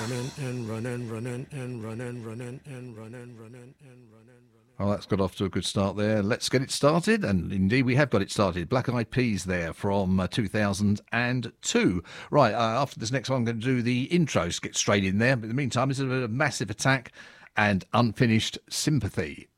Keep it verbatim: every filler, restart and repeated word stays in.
running and running, running and running, running and running, running and running. Well, that's got off to a good start there. Let's get it started. And indeed, we have got it started. Black Eyed Peas there from uh, two thousand two. Right, uh, after this next one, I'm going to do the intros, get straight in there. But in the meantime, this is a massive attack and unfinished sympathy.